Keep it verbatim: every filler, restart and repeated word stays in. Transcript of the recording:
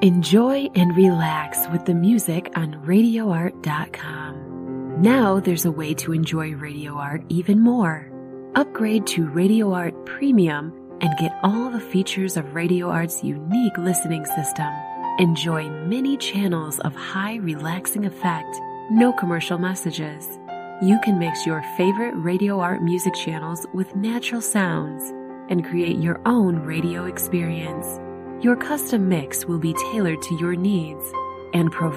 Enjoy and relax with the music on radio art dot com. Now there's a way to enjoy Radio Art even more. Upgrade to Radio Art Premium and get all the features of Radio Art's unique listening system. Enjoy many channels of high relaxing effect, no commercial messages. You can mix your favorite Radio Art music channels with natural sounds and create your own radio experience. Your custom mix will be tailored to your needs and provide